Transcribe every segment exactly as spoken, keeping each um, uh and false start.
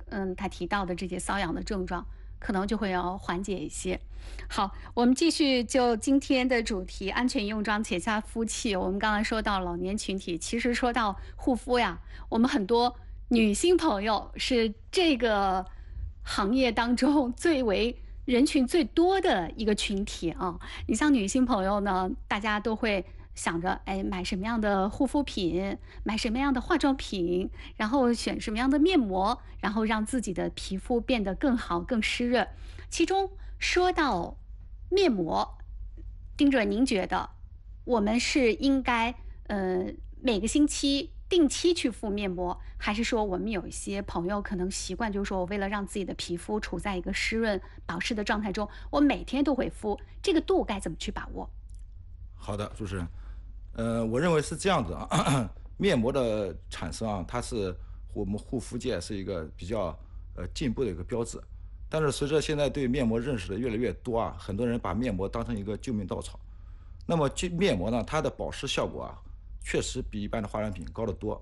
嗯，他提到的这些瘙痒的症状，可能就会要缓解一些。好，我们继续就今天的主题，安全用装且下肤器。我们刚才说到老年群体，其实说到护肤呀，我们很多女性朋友是这个行业当中最为人群最多的一个群体啊。你像女性朋友呢，大家都会想着，哎，买什么样的护肤品，买什么样的化妆品，然后选什么样的面膜，然后让自己的皮肤变得更好、更湿润。其中说到面膜，丁主任，您觉得我们是应该呃每个星期定期去敷面膜，还是说我们有一些朋友可能习惯，就是说我为了让自己的皮肤处在一个湿润保湿的状态中，我每天都会敷，这个度该怎么去把握？ 好的，主持人，呃，我认为是这样子啊，面膜的产生啊，它是我们护肤界是一个比较呃进步的一个标志。但是随着现在对面膜认识的越来越多啊，很多人把面膜当成一个救命稻草。那么这面膜呢，它的保湿效果啊，确实比一般的化妆品高得多。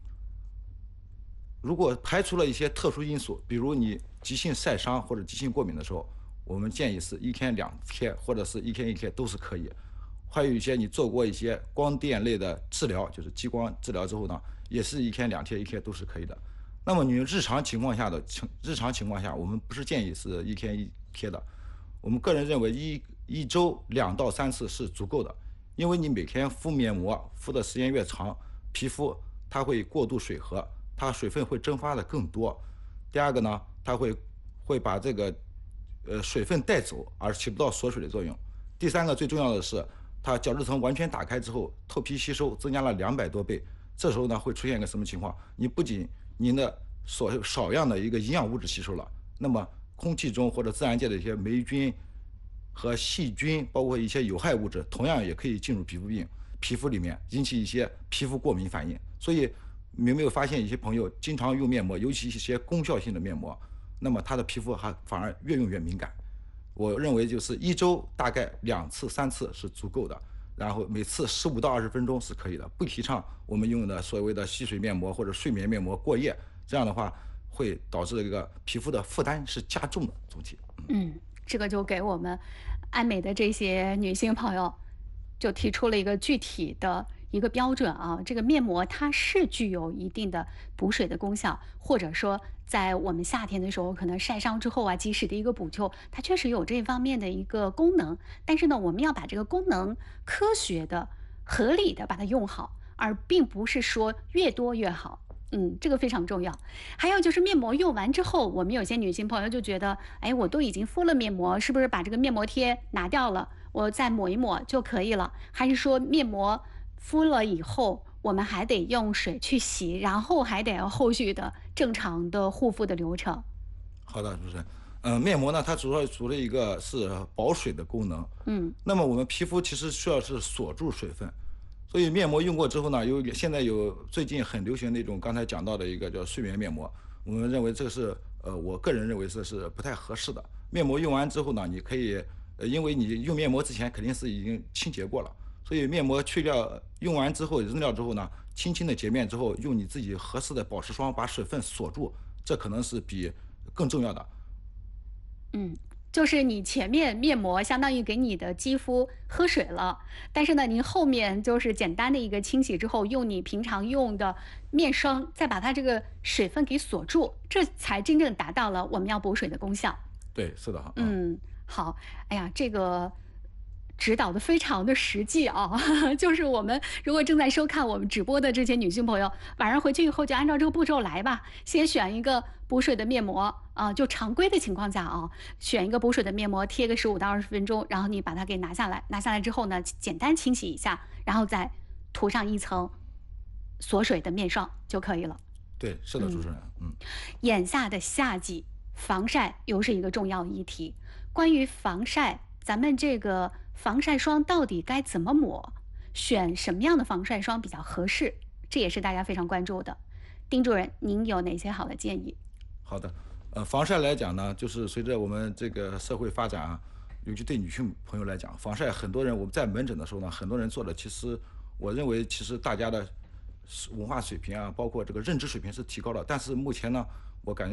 如果排除了一些特殊因素，比如你急性晒伤或者急性过敏的时候，我们建议是一天两贴或者是一天一贴都是可以。还有一些你做过一些光电类的治疗，就是激光治疗之后呢，也是一天两贴一贴都是可以的。那么你日常情况下的情日常情况下，我们不是建议是一天一贴的，我们个人认为一一周两到三次是足够的，因为你每天敷面膜敷的时间越长，皮肤它会过度水合，它水分会蒸发的更多。第二个呢，它会会把这个呃水分带走，而起不到锁水的作用。第三个最重要的是，它角质层完全打开之后，透皮吸收增加了两百多倍。这时候呢，会出现一个什么情况？你不仅您的所少量的一个营养物质吸收了，那么空气中或者自然界的一些霉菌和细菌，包括一些有害物质，同样也可以进入皮肤病皮肤里面，引起一些皮肤过敏反应。所以你有没有发现，一些朋友经常用面膜，尤其一些功效性的面膜，那么他的皮肤还反而越用越敏感。我认为就是一周大概两次三次是足够的，然后每次十五到二十分钟是可以的，不提倡我们用的所谓的吸水面膜或者睡眠面膜过夜，这样的话会导致这个皮肤的负担是加重的总体。 嗯，这个就给我们爱美的这些女性朋友就提出了一个具体的一个标准啊，这个面膜它是具有一定的补水的功效，或者说在我们夏天的时候可能晒伤之后啊，及时的一个补救，它确实有这方面的一个功能。但是呢，我们要把这个功能科学的、合理的把它用好，而并不是说越多越好。嗯，这个非常重要。还有就是面膜用完之后，我们有些女性朋友就觉得，哎，我都已经敷了面膜，是不是把这个面膜贴拿掉了，我再抹一抹就可以了？还是说面膜敷了以后，我们还得用水去洗，然后还得后续的正常的护肤的流程？ 好的，主持人。嗯、呃，面膜呢，它主要除了一个是保水的功能， 嗯， 那么我们皮肤其实需要是锁住水分，所以面膜用过之后呢，有现在有最近很流行那种刚才讲到的一个叫睡眠面膜，我们认为这个是呃，我个人认为这是不太合适的。面膜用完之后呢，你可以呃，因为你用面膜之前肯定是已经清洁过了，所以面膜去掉用完之后扔掉之后呢，轻轻的洁面之后，用你自己合适的保湿霜把水分锁住，这可能是比更重要的。 嗯，就是你前面面膜相当于给你的肌肤喝水了，但是呢，您后面就是简单的一个清洗之后，用你平常用的面霜再把它这个水分给锁住，这才真正达到了我们要补水的功效。 对，是的哈，嗯。 嗯，好，哎呀，这个指导的非常的实际啊，就是我们如果正在收看我们直播的这些女性朋友，晚上回去以后就按照这个步骤来吧。先选一个补水的面膜啊，就常规的情况下啊，选一个补水的面膜，贴个十五到二十分钟，然后你把它给拿下来，拿下来之后呢，简单清洗一下，然后再涂上一层锁水的面霜就可以了。 对，是的，主持人，嗯。 眼下的夏季，防晒又是一个重要议题。关于防晒，咱们这个防晒霜到底该怎么抹？选什么样的防晒霜比较合适？这也是大家非常关注的。丁主任，您有哪些好的建议？ 好的，呃，防晒来讲呢，就是随着我们这个社会发展啊，尤其对女性朋友来讲，防晒很多人我们在门诊的时候呢，很多人做的，其实我认为其实大家的文化水平啊，包括这个认知水平是提高了，但是目前呢，我感觉。